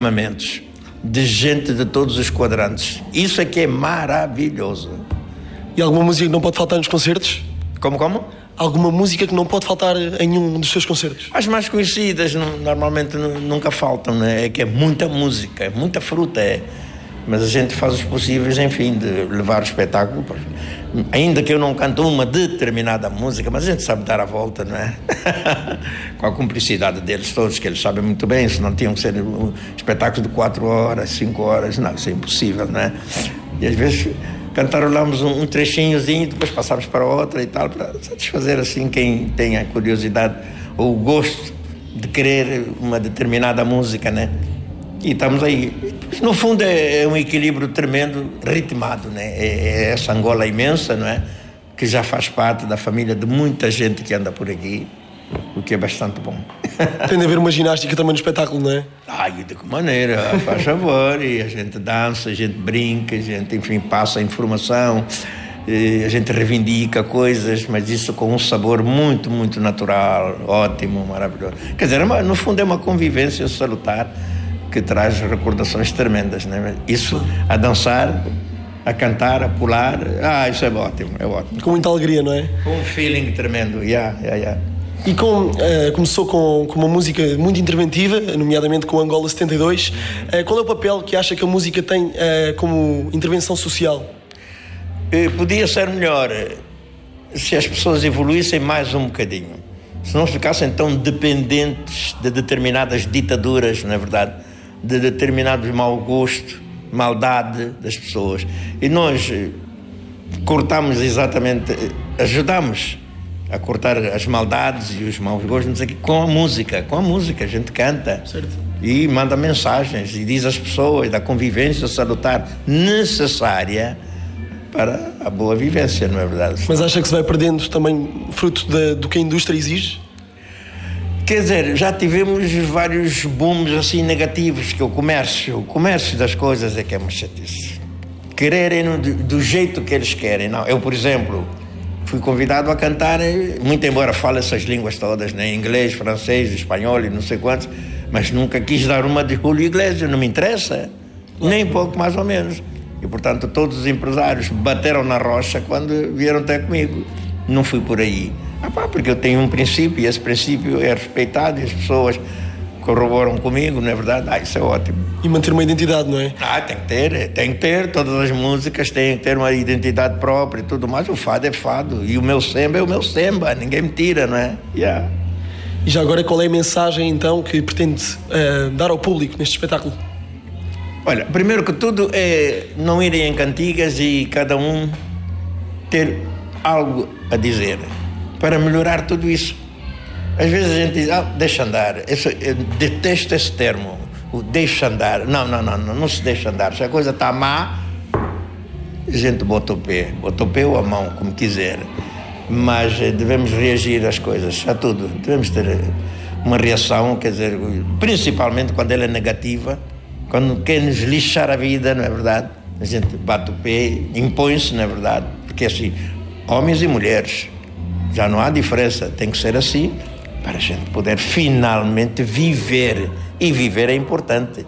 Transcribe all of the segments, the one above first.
armamentos de gente de todos os quadrantes. Isso é que é maravilhoso. E alguma música que não pode faltar nos concertos? Como? Alguma música que não pode faltar em nenhum dos seus concertos? As mais conhecidas normalmente nunca faltam, né? É que é muita música, muita fruta, Mas a gente faz os possíveis, enfim, de levar o espetáculo. Ainda que eu não canto uma determinada música, mas a gente sabe dar a volta, não é? Com a cumplicidade deles todos, que eles sabem muito bem, senão tinham que ser espetáculos de 4 horas, 5 horas, não, isso é impossível, não é? E às vezes cantarolamos um trechinhozinho, depois passamos para outra e tal, para satisfazer assim quem tem a curiosidade ou o gosto de querer uma determinada música, né? E estamos aí. No fundo é um equilíbrio tremendo, ritmado, né? É essa Angola imensa, não é? Que já faz parte da família de muita gente que anda por aqui, o que é bastante bom. Tem de haver uma ginástica também no espetáculo, não é? Ai, de que maneira, faz favor, e a gente dança, a gente brinca, a gente, enfim, passa a informação, a gente reivindica coisas, mas isso com um sabor muito, muito natural, ótimo, maravilhoso. Quer dizer, no fundo é uma convivência salutar que traz recordações tremendas, né? Isso, a dançar, a cantar, a pular, isso é ótimo, é ótimo. Com muita alegria, não é? Com um feeling tremendo, E começou com uma música muito interventiva, nomeadamente com Angola 72. Qual é o papel que acha que a música tem como intervenção social? Podia ser melhor se as pessoas evoluíssem mais um bocadinho. Se não ficassem tão dependentes de determinadas ditaduras, não é verdade? De determinados mau gosto, maldade das pessoas. E nós cortamos exatamente, ajudamos a cortar as maldades e os maus gostos aqui com a música. A gente canta. Certo. E manda mensagens e diz às pessoas da convivência salutar necessária para a boa vivência, não é verdade? Mas acha que se vai perdendo também fruto do que a indústria exige? Quer dizer, já tivemos vários booms assim negativos, que o comércio das coisas é que é uma chatice. Quererem do jeito que eles querem. Não, eu, por exemplo, fui convidado a cantar, muito embora fale essas línguas todas, né? Inglês, francês, espanhol e não sei quantos, mas nunca quis dar uma de Julio Iglesias, não me interessa, nem pouco mais ou menos. E, portanto, todos os empresários bateram na rocha quando vieram até comigo. Não fui por aí. Porque eu tenho um princípio e esse princípio é respeitado e as pessoas corroboram comigo, não é verdade? Isso é ótimo. E manter uma identidade, não é? Tem que ter. Todas as músicas têm que ter uma identidade própria e tudo mais. O fado é fado e o meu samba é o meu samba. Ninguém me tira, não é? E já agora, qual é a mensagem, então, que pretende dar ao público neste espetáculo? Olha, primeiro que tudo é não irem em cantigas e cada um ter algo a dizer para melhorar tudo isso. Às vezes a gente diz, deixa andar. Eu detesto esse termo, o deixa andar. Não se deixa andar. Se a coisa está má, a gente bota o pé ou a mão, como quiser. Mas devemos reagir às coisas, a tudo. Devemos ter uma reação, quer dizer, principalmente quando ela é negativa, quando quer nos lixar a vida, não é verdade? A gente bate o pé, impõe-se, não é verdade? Porque assim, homens e mulheres, já não há diferença, tem que ser assim para a gente poder finalmente viver. E viver é importante.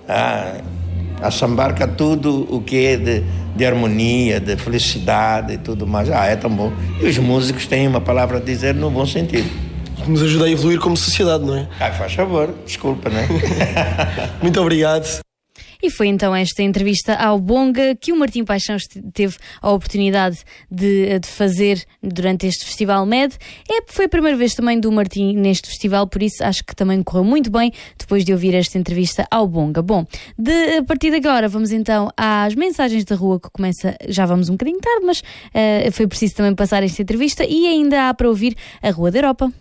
Assambarca tudo o que é de harmonia, de felicidade e tudo mais. É tão bom. E os músicos têm uma palavra a dizer no bom sentido. Que nos ajuda a evoluir como sociedade, não é? Faz favor, desculpa, não é? Muito obrigado. E foi então esta entrevista ao Bonga que o Martim Paixão teve a oportunidade de fazer durante este Festival MED. Foi a primeira vez também do Martim neste festival, por isso acho que também correu muito bem depois de ouvir esta entrevista ao Bonga. Bom, a partir de agora vamos então às mensagens da rua, que começa, já vamos um bocadinho tarde, mas foi preciso também passar esta entrevista e ainda há para ouvir a Rua da Europa.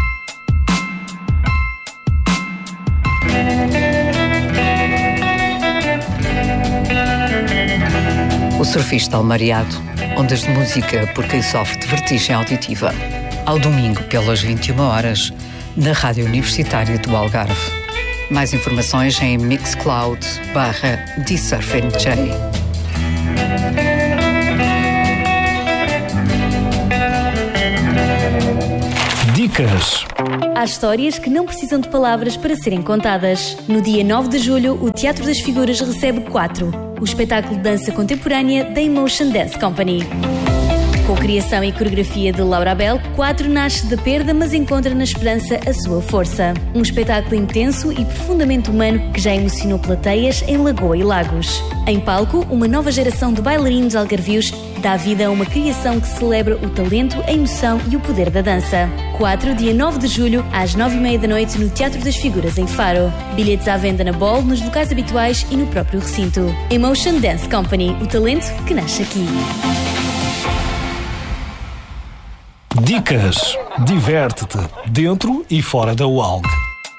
O Surfista Almariado, ondas de música por quem sofre de vertigem auditiva. Ao domingo, pelas 21 horas, na Rádio Universitária do Algarve. Mais informações em Mixcloud/TheSurfingJ. Dicas. Há histórias que não precisam de palavras para serem contadas. No dia 9 de julho, o Teatro das Figuras recebe 4, o espetáculo de dança contemporânea da Emotion Dance Company. Com criação e coreografia de Laura Abel, 4 nasce da perda, mas encontra na esperança a sua força. Um espetáculo intenso e profundamente humano que já emocionou plateias em Lagoa e Lagos. Em palco, uma nova geração de bailarinos algarvios dá vida a uma criação que celebra o talento, a emoção e o poder da dança. 4, dia 9 de julho, às 9h30 da noite, no Teatro das Figuras, em Faro. Bilhetes à venda na Bol, nos locais habituais e no próprio recinto. Emotion Dance Company, o talento que nasce aqui. Dicas. Diverte-te, dentro e fora da UALG.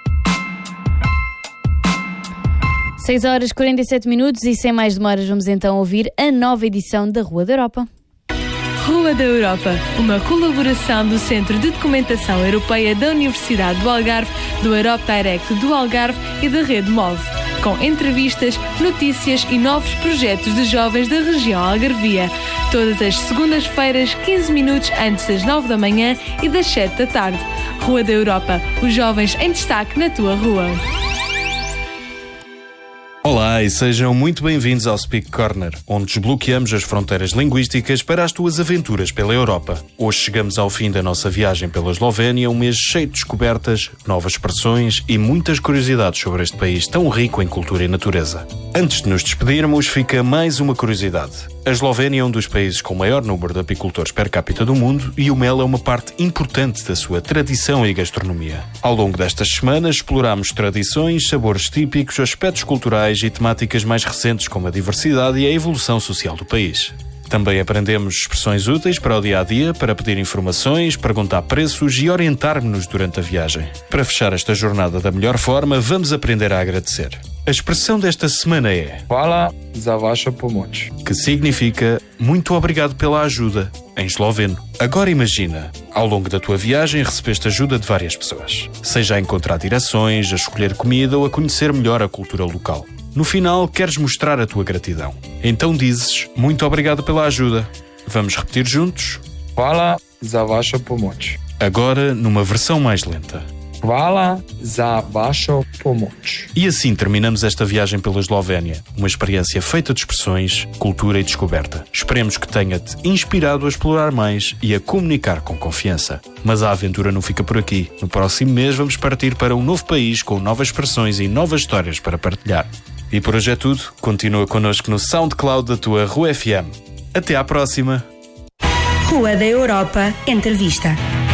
6h47 e sem mais demoras vamos então ouvir a nova edição da Rua da Europa. Rua da Europa, uma colaboração do Centro de Documentação Europeia da Universidade do Algarve, do Europe Direct do Algarve e da Rede MOVE, com entrevistas, notícias e novos projetos de jovens da região algarvia. Todas as segundas-feiras, 15 minutos antes das 9 da manhã e das 7 da tarde. Rua da Europa, os jovens em destaque na tua rua. Olá e sejam muito bem-vindos ao Speak Corner, onde desbloqueamos as fronteiras linguísticas para as tuas aventuras pela Europa. Hoje chegamos ao fim da nossa viagem pela Eslovénia, um mês cheio de descobertas, novas expressões e muitas curiosidades sobre este país tão rico em cultura e natureza. Antes de nos despedirmos, fica mais uma curiosidade. A Eslovénia é um dos países com o maior número de apicultores per capita do mundo e o mel é uma parte importante da sua tradição e gastronomia. Ao longo destas semanas, exploramos tradições, sabores típicos, aspectos culturais e temáticas mais recentes como a diversidade e a evolução social do país. Também aprendemos expressões úteis para o dia-a-dia, para pedir informações, perguntar preços e orientar-nos durante a viagem. Para fechar esta jornada da melhor forma, vamos aprender a agradecer. A expressão desta semana é Hvala za vaša pomoć, que significa muito obrigado pela ajuda, em esloveno. Agora imagina, ao longo da tua viagem recebeste ajuda de várias pessoas, seja a encontrar direções, a escolher comida ou a conhecer melhor a cultura local. No final, queres mostrar a tua gratidão. Então dizes, muito obrigado pela ajuda. Vamos repetir juntos? Hvala za vaša pomoć. Agora, numa versão mais lenta. Hvala za vaša pomoć. E assim terminamos esta viagem pela Eslovénia. Uma experiência feita de expressões, cultura e descoberta. Esperemos que tenha-te inspirado a explorar mais e a comunicar com confiança. Mas a aventura não fica por aqui. No próximo mês vamos partir para um novo país com novas expressões e novas histórias para partilhar. E por hoje é tudo. Continua connosco no SoundCloud da tua Rua FM. Até à próxima. Rua da Europa Entrevista.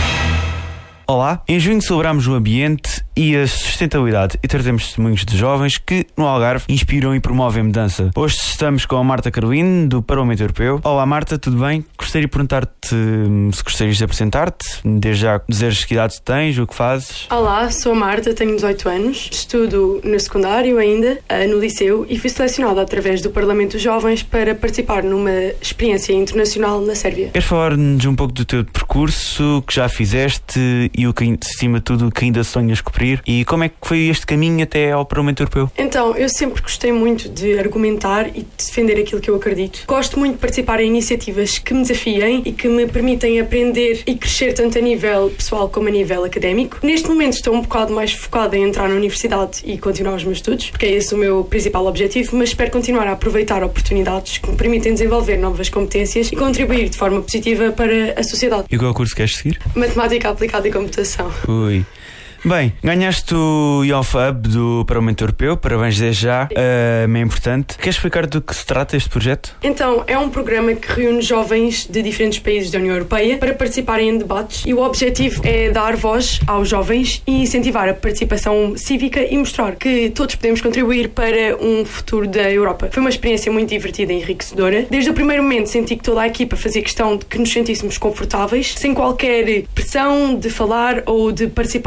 Olá, em junho celebramos o ambiente e a sustentabilidade e trazemos testemunhos de jovens que, no Algarve, inspiram e promovem mudança. Hoje estamos com a Marta Carolino, do Parlamento Europeu. Olá Marta, tudo bem? Gostaria de perguntar-te se gostarias de apresentar-te, desde já dizeres que idade tens, o que fazes. Olá, sou a Marta, tenho 18 anos, estudo no secundário ainda, no liceu, e fui selecionada através do Parlamento dos Jovens para participar numa experiência internacional na Sérvia. Queres falar-nos um pouco do teu percurso, que já fizeste e o que, acima de tudo, que ainda sonhas cumprir? E como é que foi este caminho até ao Parlamento Europeu? Então, eu sempre gostei muito de argumentar e de defender aquilo que eu acredito. Gosto muito de participar em iniciativas que me desafiem e que me permitem aprender e crescer tanto a nível pessoal como a nível académico. Neste momento estou um bocado mais focada em entrar na universidade e continuar os meus estudos, porque é esse o meu principal objetivo, mas espero continuar a aproveitar oportunidades que me permitem desenvolver novas competências e contribuir de forma positiva para a sociedade. E qual é o curso que queres seguir? Matemática aplicada e computação. Ui. Bem, ganhaste o Youth Hub do Parlamento Europeu, parabéns desde já, é importante. Queres explicar do que se trata este projeto? Então, é um programa que reúne jovens de diferentes países da União Europeia para participarem em debates e o objetivo é dar voz aos jovens e incentivar a participação cívica e mostrar que todos podemos contribuir para um futuro da Europa. Foi uma experiência muito divertida e enriquecedora. Desde o primeiro momento senti que toda a equipa fazia questão de que nos sentíssemos confortáveis, sem qualquer pressão de falar ou de participar mais do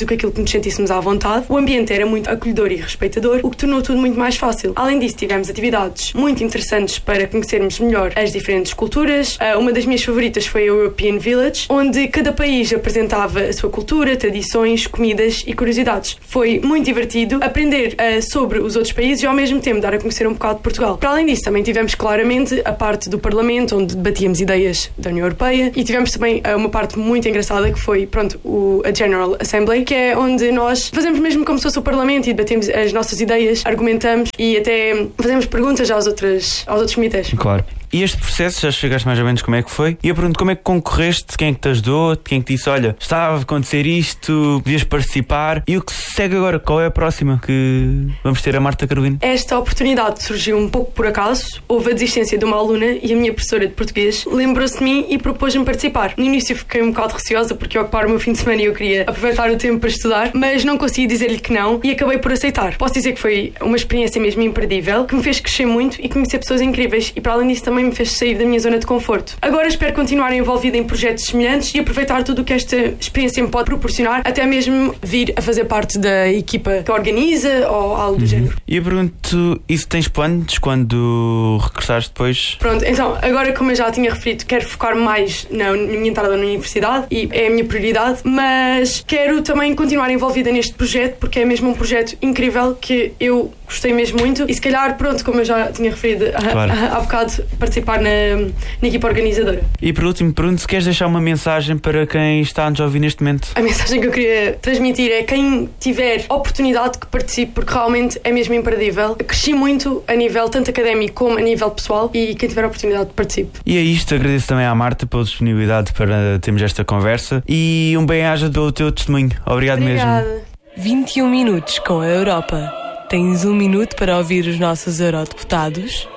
do que aquilo que nos sentíssemos à vontade. O ambiente era muito acolhedor e respeitador, o que tornou tudo muito mais fácil. Além disso, tivemos atividades muito interessantes para conhecermos melhor as diferentes culturas. Uma das minhas favoritas foi a European Village, onde cada país apresentava a sua cultura, tradições, comidas e curiosidades. Foi muito divertido aprender sobre os outros países e ao mesmo tempo dar a conhecer um bocado de Portugal. Para além disso, também tivemos claramente a parte do Parlamento, onde debatíamos ideias da União Europeia, e tivemos também uma parte muito engraçada que foi, a General Assembly, que é onde nós fazemos mesmo como se fosse o Parlamento e debatemos as nossas ideias, argumentamos e até fazemos perguntas aos outros comitês. Claro. E este processo, já chegaste mais ou menos como é que foi? E eu pergunto, como é que concorreste? Quem é que te ajudou? Quem é que disse, olha, estava a acontecer isto, podias participar? E o que se segue agora? Qual é a próxima que vamos ter a Marta Carolina? Esta oportunidade surgiu um pouco por acaso. Houve a desistência de uma aluna e a minha professora de português lembrou-se de mim e propôs-me participar. No início fiquei um bocado receosa porque ia ocupar o meu fim de semana e eu queria aproveitar o tempo para estudar, mas não consegui dizer-lhe que não e acabei por aceitar. Posso dizer que foi uma experiência mesmo imperdível, que me fez crescer muito e conhecer pessoas incríveis e para além disso também me fez sair da minha zona de conforto. Agora espero continuar envolvida em projetos semelhantes e aproveitar tudo o que esta experiência me pode proporcionar, até mesmo vir a fazer parte da equipa que organiza ou algo do género. E eu pergunto, isso tens planos quando regressares depois? Pronto, então, agora como eu já tinha referido, quero focar mais na minha entrada na universidade e é a minha prioridade, mas quero também continuar envolvida neste projeto porque é mesmo um projeto incrível que eu gostei mesmo muito e se calhar, pronto, como eu já tinha referido há bocado, participar na equipa organizadora. E por último, pergunto se queres deixar uma mensagem para quem está a nos ouvir neste momento. A mensagem que eu queria transmitir é quem tiver oportunidade que participe, porque realmente é mesmo imperdível. Eu cresci muito a nível tanto académico como a nível pessoal e quem tiver oportunidade participe. E é isto, agradeço também à Marta pela disponibilidade para termos esta conversa e um bem-aja do teu testemunho. Obrigado. Obrigada. Mesmo. 21 minutos com a Europa. Tens 1 minuto para ouvir os nossos eurodeputados.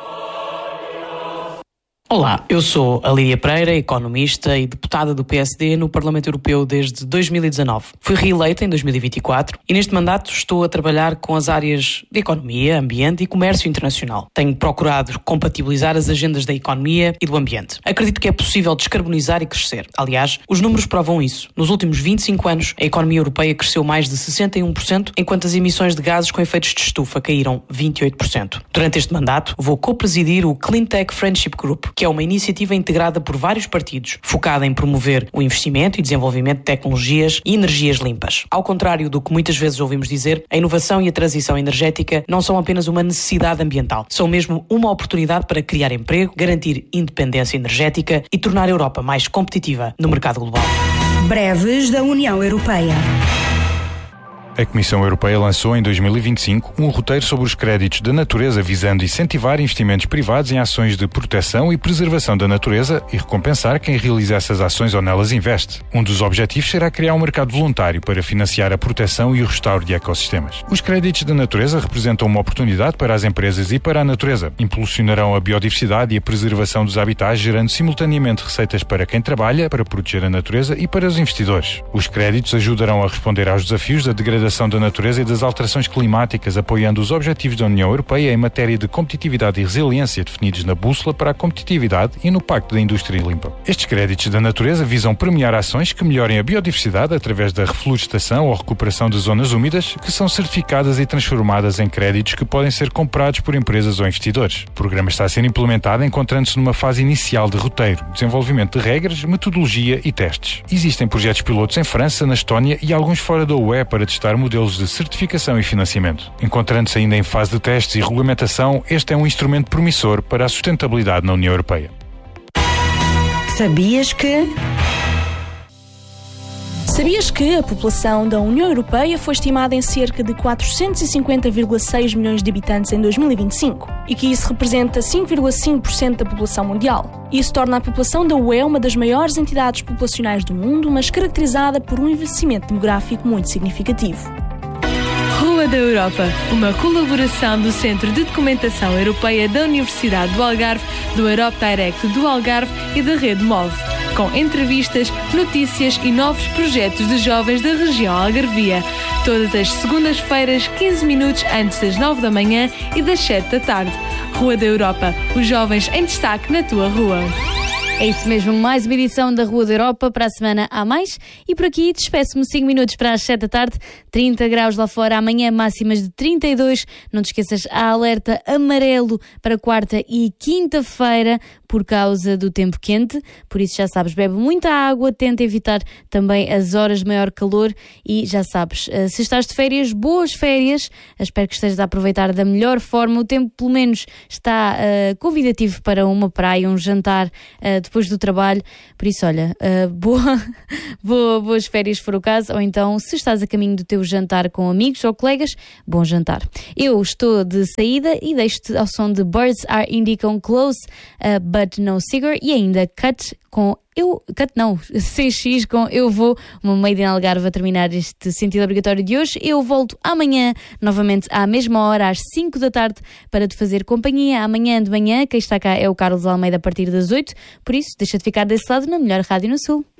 Olá, eu sou a Lídia Pereira, economista e deputada do PSD no Parlamento Europeu desde 2019. Fui reeleita em 2024 e neste mandato estou a trabalhar com as áreas de economia, ambiente e comércio internacional. Tenho procurado compatibilizar as agendas da economia e do ambiente. Acredito que é possível descarbonizar e crescer. Aliás, os números provam isso. Nos últimos 25 anos, a economia europeia cresceu mais de 61%, enquanto as emissões de gases com efeitos de estufa caíram 28%. Durante este mandato, vou co-presidir o Clean Tech Friendship Group, que é uma iniciativa integrada por vários partidos, focada em promover o investimento e desenvolvimento de tecnologias e energias limpas. Ao contrário do que muitas vezes ouvimos dizer, a inovação e a transição energética não são apenas uma necessidade ambiental, são mesmo uma oportunidade para criar emprego, garantir independência energética e tornar a Europa mais competitiva no mercado global. Breves da União Europeia. A Comissão Europeia lançou em 2025 um roteiro sobre os créditos da natureza visando incentivar investimentos privados em ações de proteção e preservação da natureza e recompensar quem realiza essas ações ou nelas investe. Um dos objetivos será criar um mercado voluntário para financiar a proteção e o restauro de ecossistemas. Os créditos da natureza representam uma oportunidade para as empresas e para a natureza. Impulsionarão a biodiversidade e a preservação dos habitats, gerando simultaneamente receitas para quem trabalha, para proteger a natureza e para os investidores. Os créditos ajudarão a responder aos desafios da degradação da natureza e das alterações climáticas, apoiando os objetivos da União Europeia em matéria de competitividade e resiliência definidos na Bússola para a Competitividade e no Pacto da Indústria Limpa. Estes créditos da natureza visam premiar ações que melhorem a biodiversidade através da reflorestação ou recuperação de zonas úmidas, que são certificadas e transformadas em créditos que podem ser comprados por empresas ou investidores. O programa está a ser implementado encontrando-se numa fase inicial de roteiro, desenvolvimento de regras, metodologia e testes. Existem projetos pilotos em França, na Estónia e alguns fora da UE para testar modelos de certificação e financiamento. Encontrando-se ainda em fase de testes e regulamentação, este é um instrumento promissor para a sustentabilidade na União Europeia. Sabias que... Sabias que a população da União Europeia foi estimada em cerca de 450,6 milhões de habitantes em 2025 e que isso representa 5,5% da população mundial? Isso torna a população da UE uma das maiores entidades populacionais do mundo, mas caracterizada por um envelhecimento demográfico muito significativo. Rua da Europa, uma colaboração do Centro de Documentação Europeia da Universidade do Algarve, do Europe Direct do Algarve e da Rede MOVE, com entrevistas, notícias e novos projetos de jovens da região algarvia, todas as segundas-feiras, 15 minutos antes das 9 da manhã e das 7 da tarde. Rua da Europa, os jovens em destaque na tua rua. É isso mesmo, mais uma edição da Rua da Europa. Para a semana há mais. E por aqui despeço-me 5 minutos para as 7 da tarde. 30 graus lá fora, amanhã máximas de 32. Não te esqueças, há alerta amarelo para quarta e quinta-feira por causa do tempo quente. Por isso já sabes, bebe muita água, tenta evitar também as horas de maior calor e já sabes, se estás de férias, boas férias. Espero que estejas a aproveitar da melhor forma. O tempo pelo menos está convidativo para uma praia, um jantar depois do trabalho. Por isso, olha, boas férias se for o caso, ou então se estás a caminho do teu jantar com amigos ou colegas, bom jantar. Eu estou de saída e deixo-te ao som de Birds Are Indie com Close But No Cigar e ainda CX com Eu Vou, uma Made in Algarve a terminar este sentido obrigatório de hoje. Eu volto amanhã, novamente à mesma hora, às 5 da tarde, para te fazer companhia. Amanhã de manhã, quem está cá é o Carlos Almeida a partir das 8, por isso deixa-te ficar desse lado na melhor rádio no Sul.